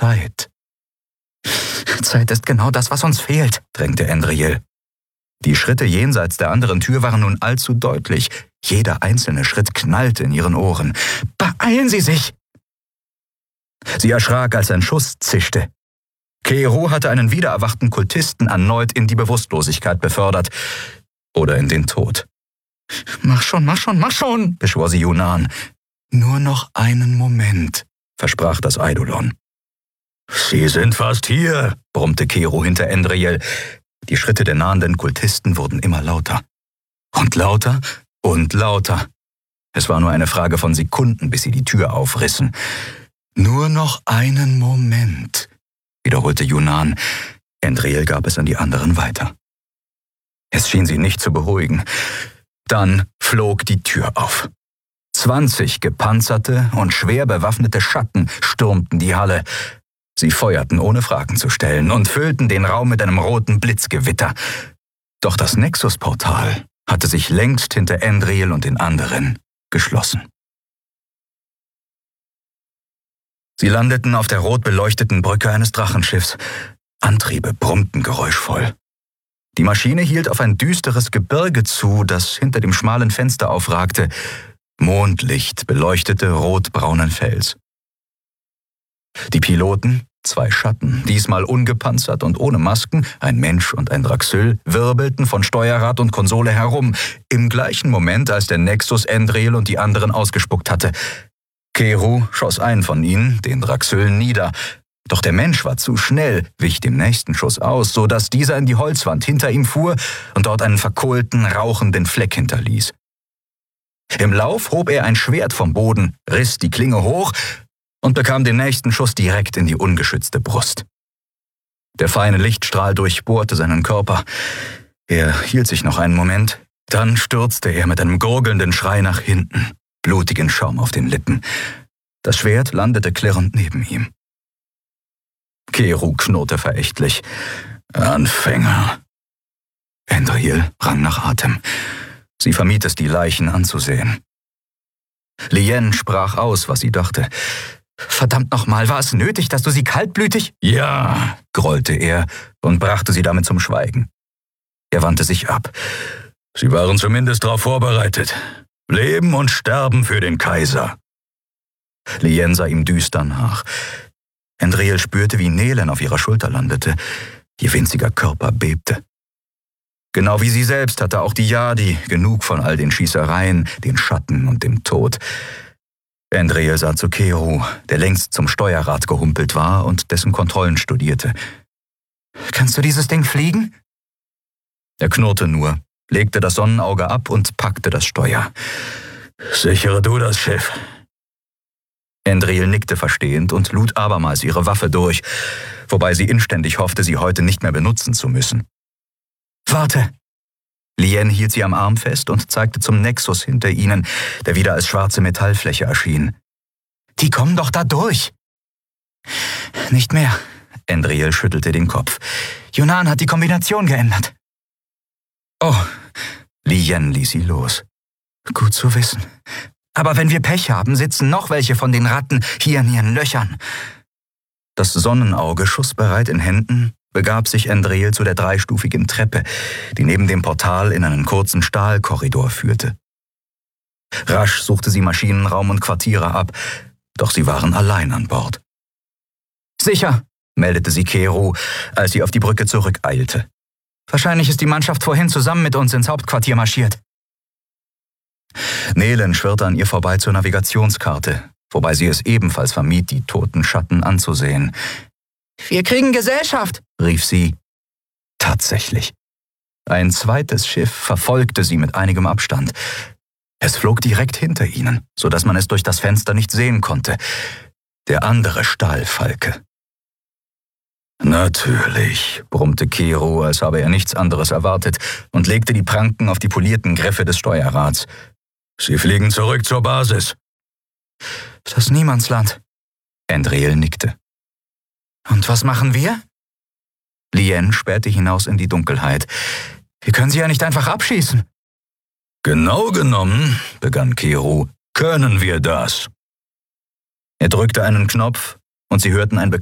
Zeit. Zeit ist genau das, was uns fehlt, drängte Andriel. Die Schritte jenseits der anderen Tür waren nun allzu deutlich. Jeder einzelne Schritt knallte in ihren Ohren. »Beeilen Sie sich!« Sie erschrak, als ein Schuss zischte. Kero hatte einen wiedererwachten Kultisten erneut in die Bewusstlosigkeit befördert. Oder in den Tod. »Mach schon, mach schon, mach schon«, beschwor sie Yunan. »Nur noch einen Moment«, versprach das Eidolon. »Sie sind fast hier«, brummte Kero hinter Andriel. Die Schritte der nahenden Kultisten wurden immer lauter. Und lauter und lauter. Es war nur eine Frage von Sekunden, bis sie die Tür aufrissen. »Nur noch einen Moment«, wiederholte Yunan. Andriel gab es an die anderen weiter. Es schien sie nicht zu beruhigen. Dann flog die Tür auf. 20 gepanzerte und schwer bewaffnete Schatten stürmten die Halle. Sie feuerten, ohne Fragen zu stellen, und füllten den Raum mit einem roten Blitzgewitter. Doch das Nexus-Portal hatte sich längst hinter Andriel und den anderen geschlossen. Sie landeten auf der rot beleuchteten Brücke eines Drachenschiffs. Antriebe brummten geräuschvoll. Die Maschine hielt auf ein düsteres Gebirge zu, das hinter dem schmalen Fenster aufragte. Mondlicht beleuchtete rotbraunen Fels. Die Piloten, 2 Schatten, diesmal ungepanzert und ohne Masken, ein Mensch und ein Draxyl, wirbelten von Steuerrad und Konsole herum, im gleichen Moment, als der Nexus Andriel und die anderen ausgespuckt hatte. Kero schoss einen von ihnen, den Draxyl, nieder. Doch der Mensch war zu schnell, wich dem nächsten Schuss aus, so dass dieser in die Holzwand hinter ihm fuhr und dort einen verkohlten, rauchenden Fleck hinterließ. Im Lauf hob er ein Schwert vom Boden, riss die Klinge hoch und bekam den nächsten Schuss direkt in die ungeschützte Brust. Der feine Lichtstrahl durchbohrte seinen Körper. Er hielt sich noch einen Moment, dann stürzte er mit einem gurgelnden Schrei nach hinten, blutigen Schaum auf den Lippen. Das Schwert landete klirrend neben ihm. Kero knurrte verächtlich. »Anfänger!« Andriel rang nach Atem. Sie vermied es, die Leichen anzusehen. Lien sprach aus, was sie dachte. »Verdammt nochmal, war es nötig, dass du sie kaltblütig?« »Ja«, grollte er und brachte sie damit zum Schweigen. Er wandte sich ab. »Sie waren zumindest darauf vorbereitet. Leben und Sterben für den Kaiser.« Lien sah ihm düster nach. Andriel spürte, wie Nelen auf ihrer Schulter landete. Ihr winziger Körper bebte. Genau wie sie selbst hatte auch die Yadi genug von all den Schießereien, den Schatten und dem Tod. Andriel sah zu Kero, der längst zum Steuerrad gehumpelt war und dessen Kontrollen studierte. »Kannst du dieses Ding fliegen?« Er knurrte nur, legte das Sonnenauge ab und packte das Steuer. »Sichere du das Schiff.« Andriel nickte verstehend und lud abermals ihre Waffe durch, wobei sie inständig hoffte, sie heute nicht mehr benutzen zu müssen. »Warte!« Lien hielt sie am Arm fest und zeigte zum Nexus hinter ihnen, der wieder als schwarze Metallfläche erschien. »Die kommen doch da durch!« »Nicht mehr«, Andriel schüttelte den Kopf. »Yunan hat die Kombination geändert.« »Oh«, Lien ließ sie los. »Gut zu wissen. Aber wenn wir Pech haben, sitzen noch welche von den Ratten hier in ihren Löchern.« Das Sonnenauge, schussbereit in Händen, begab sich Andriel zu der 3-stufigen Treppe, die neben dem Portal in einen kurzen Stahlkorridor führte. Rasch suchte sie Maschinenraum und Quartiere ab, doch sie waren allein an Bord. »Sicher«, meldete sie Kero, als sie auf die Brücke zurückeilte. »Wahrscheinlich ist die Mannschaft vorhin zusammen mit uns ins Hauptquartier marschiert.« Nelen schwirrte an ihr vorbei zur Navigationskarte, wobei sie es ebenfalls vermied, die toten Schatten anzusehen. »Wir kriegen Gesellschaft«, rief sie. Tatsächlich. Ein zweites Schiff verfolgte sie mit einigem Abstand. Es flog direkt hinter ihnen, sodass man es durch das Fenster nicht sehen konnte. Der andere Stahlfalke. »Natürlich«, brummte Kero, als habe er nichts anderes erwartet, und legte die Pranken auf die polierten Griffe des Steuerrads. »Sie fliegen zurück zur Basis.« »Das Niemandsland«, Andriel nickte. »Und was machen wir?« Lien spähte hinaus in die Dunkelheit. »Wir können sie ja nicht einfach abschießen.« »Genau genommen«, begann Kero, »können wir das.« Er drückte einen Knopf, und sie hörten ein